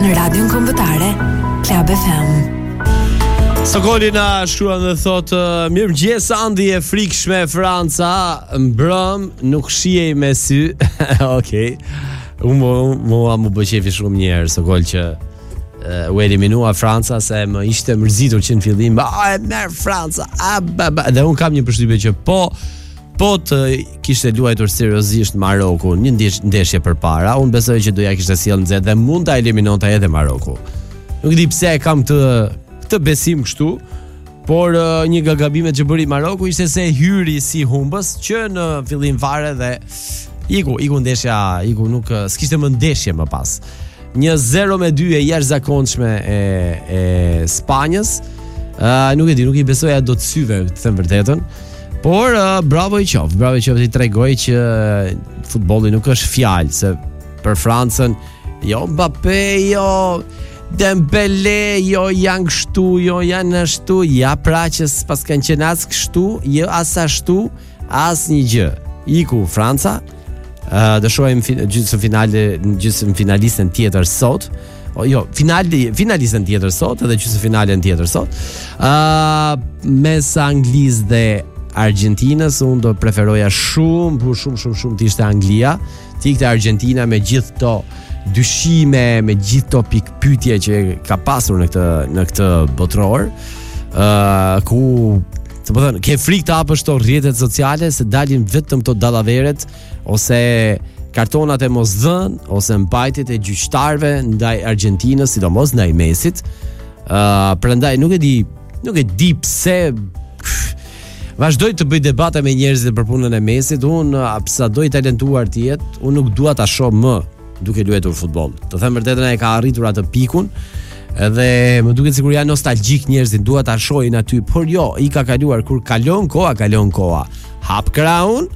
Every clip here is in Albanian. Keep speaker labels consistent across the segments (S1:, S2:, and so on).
S1: në radion kombëtare Club FM.
S2: Sokoli na shkruan dhe thot mirëmëngjes Andi e frikshme Franca, mbrëm nuk shihej me sy. Okej. Mu bëqefi shumë njerë Sokol që u eliminua Franca se më ishte mërzitur që në fillim e merr Franca. Dhe unë kam një përshtypje që po të kishte luajtur seriozisht Maroku një ndeshje përpara, unë besoj që doja kishte sjellë nxehtë dhe mund ta eliminonte edhe Maroku. Nuk di pse e kam këtë besim kështu, por një nga gabimet që bëri Maroku ishte se hyri si humbës që në fillim fare dhe iku ndeshja, nuk s'kishte më ndeshje më pas. 1-0 e jashtëzakonshme e Spanjës. Nuk i besoja dot syve, të them vërtetën. Por bravo i qoftë i tregoj që futbolli nuk është fjalë, se për Francën jo Mbappé, jo Dembele, jo janë kështu, jo janë ashtu, ja pra që s'pas kanë qenë as kështu, jo as ashtu, as një gjë. Iku Franca, do shohim gjysmë finalistën tjetër sot. Finalistën tjetër sot edhe gjysmë finalen tjetër sot. Mes Anglisë dhe Argentinës, unë do preferoja shumë të ishte Anglia, të ikte Argentina me gjithë to dyshime, me gjithë to pikpyetje që ka pasur në këtë botror, ku të thënë, ke frikë të hapësh to rrjetet sociale se dalin vetëm to dallaveret ose kartonat e mosdhën ose mbajtjet e gjyqtarëve ndaj Argentinës, sidomos ndaj Mesit. Prandaj nuk e di pse vazhdoj të bëj debate me njerëzit për punën e Mesit. Unë sa do i talentuar të jetë, unë nuk dua ta shoh më duke luajtur futboll. Të them vërtetën, ai ka arritur atë pikun, edhe më duket sikur janë nostalgjik njerëzit, dua ta shohin aty, por jo, i ka kaluar, kur kalon koha. Hap kraun,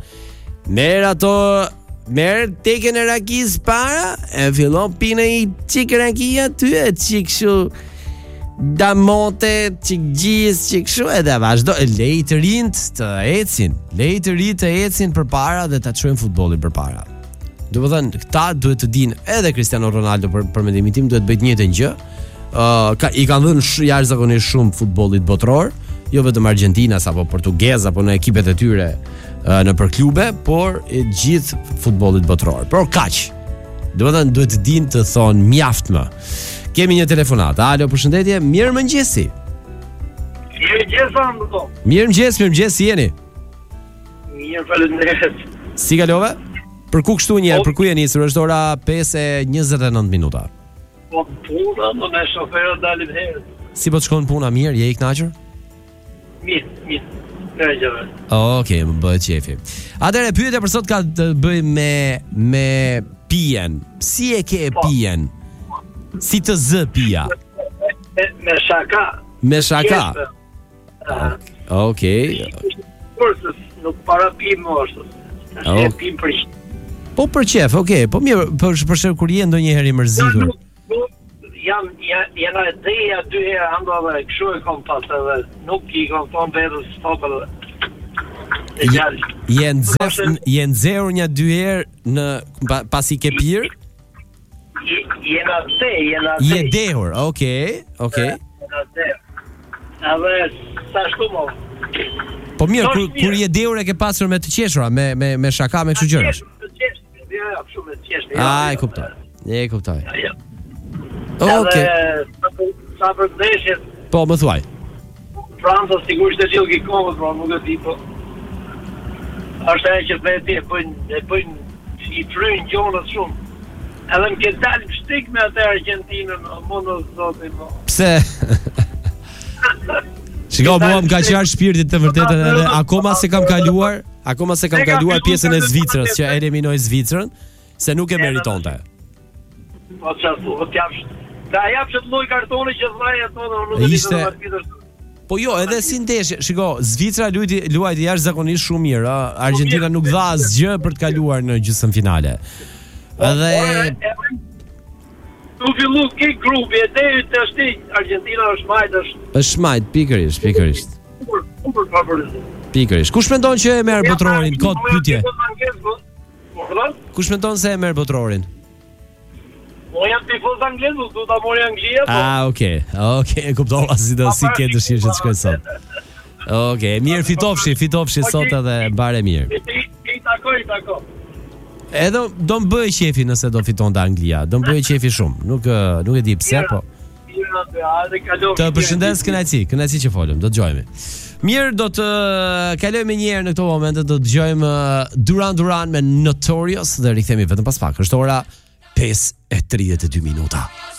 S2: merr tekën e rakis para, e fillon pinë i çik rakia ty, e çik kështu damote, çik gjis, çik kështu, edhe vazhdo, lej të rinjt të ecin përpara dhe ta çojnë futbollin përpara. Do të thënë, këta duhet të dinë, edhe Cristiano Ronaldo për mendimin tim duhet bëjë të njëjtën gjë. I kanë dhënë jashtëzakonisht shumë futbollit botror, jo vetëm Argentinas apo Portugez apo në ekipet e tyre në përklube, por gjithë futbollit botror. Por kaq. Do të thënë, duhet të dinë të thonë mjaft më. Kemi një telefonat. Alo, përshëndetje. Mirëmëngjesi. Mirëmëngjes, si jeni?
S3: Mirë, faleminderit.
S2: Si kalove? Për ku kështu njerë, për ku je nisur? Është ora 5:29.
S3: Po puna, më me shoferë dalim herë.
S2: Si po të shkon puna mirë, je i kënaqur?
S3: Mirë. Gjëve.
S2: Okej, më bëhet qefi. Atëherë pyetja për sot ka të bëjë me pijen. Si e ke pijen? Si të zë pija? Me shaka. Okej.
S3: Kursës, nuk para pim morsës. Ashtë pim për qef.
S2: Po për qef, okej. Po mirë, për shërë kur je ndonjëherë i mërzitur.
S3: Jena e dheja 2 herë andove, këshu e kom pas edhe, nuk i kom thonë vedës stopër e gjallë.
S2: Je nxehur një 2 herë pas i ke pirë?
S3: Jena
S2: Je dehur, okej.
S3: Jena dehur. Edhe, sa shku mo?
S2: Po mirë, kur je dehur e ke pasur me të qeshura, me shaka, me kështu gjërash?
S3: Me qeshura.
S2: E kuptoj.
S3: Okej. Sa për ndeshjet?
S2: Po, më thuaj.
S3: Franca sigurisht e gjithë gikomët, pra nuk e di, po është e që veti e bëjnë i frynë gjonët shumë. Edhe më ke dalë shtik me atë Argentinën, mundë zotin, po.
S2: Pse? Shiko, mua më ka qarë shpirtit të vërtetën edhe akoma se kam kaluar pjesën e Zvicrës që eliminoi Zvicrën, se nuk e meritonte.
S3: Po çfarë, po t'japsh. Da japsh të lloj kartoni që vllai ato nuk e di të marrë.
S2: Po jo, edhe si ndeshje. Shiko, Zvicra luajti jashtëzakonisht shumë mirë, Argentina nuk dha asgjë për të kaluar në gjysmëfinale. Edhe
S3: u fillu ke grupi e deri të ashti Argentina është majt,
S2: pikërisht. Pikërisht. Kush mendon që e merr botrorin? Kod pyetje. Kush mendon se e merr botrorin?
S3: Po jam tifoz anglez, do ta mori Anglia, po.
S2: Okay, e kuptova si ke dëshirë që të shkoj sot. Okej, mirë, fitofshi sot edhe mbare mirë.
S3: I tako.
S2: Edhe do më bëj qefi nëse do fitonte Anglia. Do më bëj qefi shumë. Nuk e di pse, po. Të përshëndes, kënaqësi që folëm, do të dëgjojmë. Mirë, do të kalojmë një herë në këto momente, do të dëgjojmë Duran Duran me Notorious dhe rikthehemi vetëm pas pak. Është ora 5:32 minuta.